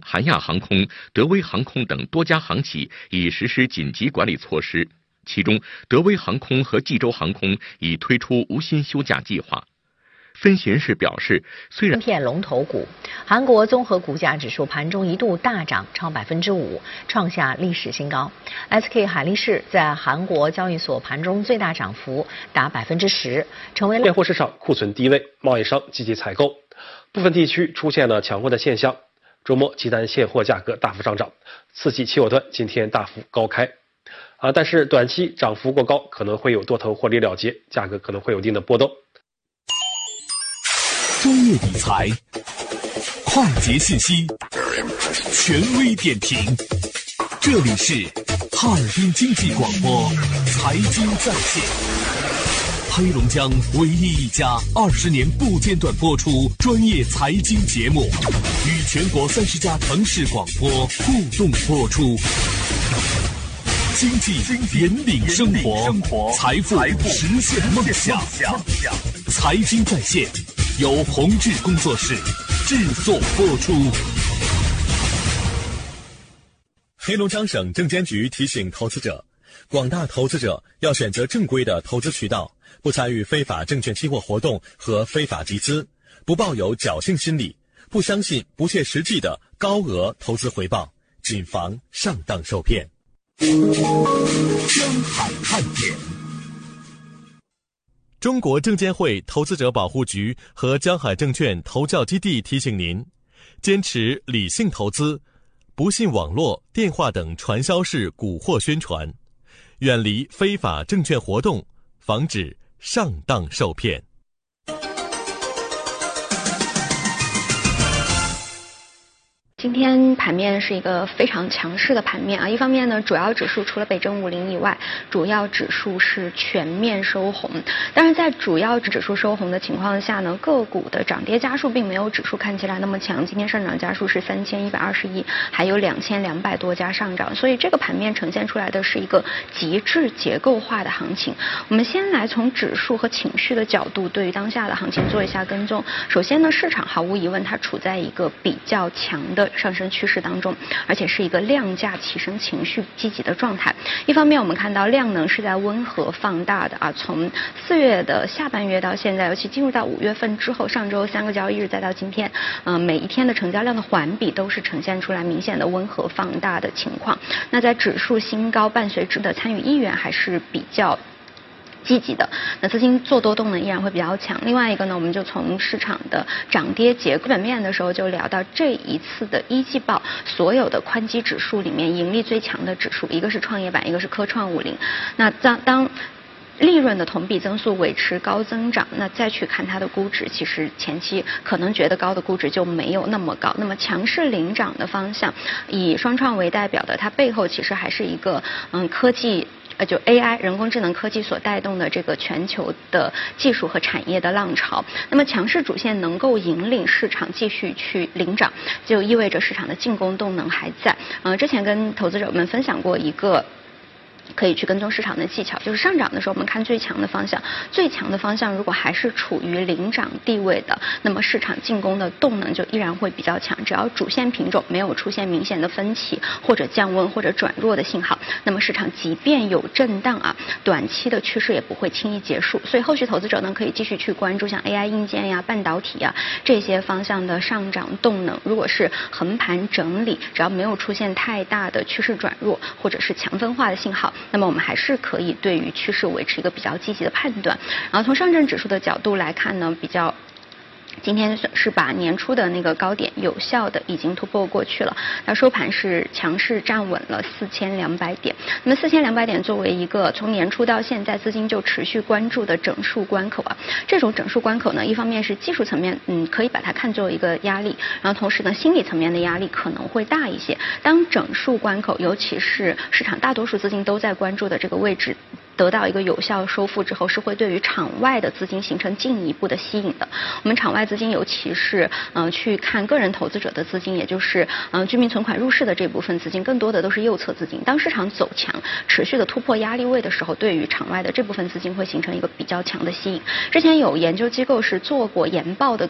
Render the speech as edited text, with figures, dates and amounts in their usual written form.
韩亚航空、德威航空等多家航企已实施紧急管理措施，其中德威航空和济州航空已推出无薪休假计划。分析人士表示，虽然芯片龙头股，韩国综合股价指数盘中一度大涨超5%，创下历史新高。SK 海力士在韩国交易所盘中最大涨幅达10%，成为了现货市场库存低位，贸易商积极采购，部分地区出现了抢货的现象。周末鸡蛋现货价格大幅上涨，刺激期货端今天大幅高开。但是短期涨幅过高，可能会有多头获利了结，价格可能会有一定的波动。 专业理财，快捷信息，权威点评，这里是哈尔滨经济广播财经在线，黑龙江唯一一家20年不间断播出专业财经节目，与全国30家城市广播互动播出。经济引领生活，财富实现梦想。财经在线由宏志工作室制作播出。黑龙江省证监局提醒投资者，广大投资者要选择正规的投资渠道，不参与非法证券期货活动和非法集资，不抱有侥幸心理，不相信不切实际的高额投资回报，谨防上当受骗。江海看点。中国证监会投资者保护局和江海证券投教基地提醒您，坚持理性投资，不信网络、电话等传销式蛊惑宣传，远离非法证券活动，防止上当受骗。 今天盘面是一个非常强势的盘面啊！一方面呢，主要指数除了北证50以外，主要指数是全面收红。当然，在主要指数收红的情况下呢，个股的涨跌家数并没有指数看起来那么强。今天上涨家数是3121，还有2200多家上涨，所以这个盘面呈现出来的是一个极致结构化的行情。我们先来从指数和情绪的角度，对于当下的行情做一下跟踪。首先呢，市场毫无疑问它处在一个比较强的上升趋势当中，而且是一个量价齐升、情绪积极的状态。一方面，我们看到量能是在温和放大的啊，从4月的下半月到现在，尤其进入到5月份之后，上周3个交易日再到今天，每一天的成交量的环比都是呈现出来明显的温和放大的情况。那在指数新高伴随之的参与意愿还是比较积极的，那资金做多动能依然会比较强。另外一个呢，我们就从市场的涨跌结构本面的时候就聊到这一次的一季报，所有的宽基指数里面盈利最强的指数，一个是创业板，一个是科创50。那当利润的同比增速维持高增长，那再去看它的估值，其实前期可能觉得高的估值就没有那么高。那么强势领涨的方向，以双创为代表的，它背后其实还是一个科技。就 AI 人工智能科技所带动的这个全球的技术和产业的浪潮，那么强势主线能够引领市场继续去领涨，就意味着市场的进攻动能还在。之前跟投资者们分享过一个可以去跟踪市场的技巧，就是上涨的时候我们看最强的方向，最强的方向如果还是处于领涨地位的，那么市场进攻的动能就依然会比较强。只要主线品种没有出现明显的分歧或者降温或者转弱的信号，那么市场即便有震荡啊，短期的趋势也不会轻易结束。所以后续投资者呢可以继续去关注像 AI 硬件呀、半导体呀这些方向的上涨动能。如果是横盘整理，只要没有出现太大的趋势转弱或者是强分化的信号，那么我们还是可以对于趋势维持一个比较积极的判断。然后从上证指数的角度来看呢，今天是把年初的那个高点有效的已经突破过去了，那收盘是强势站稳了4200点。那么4200点作为一个从年初到现在资金就持续关注的整数关口啊，这种整数关口呢，一方面是技术层面可以把它看作一个压力，然后同时呢心理层面的压力可能会大一些。当整数关口，尤其是市场大多数资金都在关注的这个位置得到一个有效收复之后，是会对于场外的资金形成进一步的吸引的。我们场外资金，尤其是去看个人投资者的资金，也就是居民存款入市的这部分资金，更多的都是右侧资金。当市场走强，持续的突破压力位的时候，对于场外的这部分资金会形成一个比较强的吸引。之前有研究机构是做过研报的